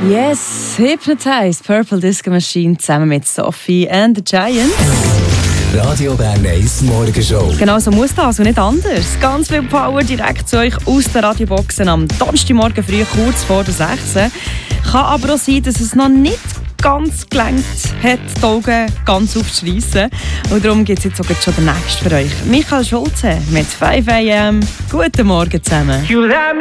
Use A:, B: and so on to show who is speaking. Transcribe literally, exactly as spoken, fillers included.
A: Yes, Hypnotize, Purple Disco Machine zusammen mit Sophie and the Giants.
B: Radio Bern eins Morgenshow.
A: Genau so muss das und nicht anders. Ganz viel Power direkt zu euch aus den Radioboxen am Donnerstagmorgen früh, kurz vor der sechs. Kann aber auch sein, dass es noch nicht ganz gelangt hat, die Augen ganz aufzuschliessen. Und darum gibt es jetzt sogar schon den nächsten für euch. Michael Schulze mit fünf a m. Guten Morgen zusammen.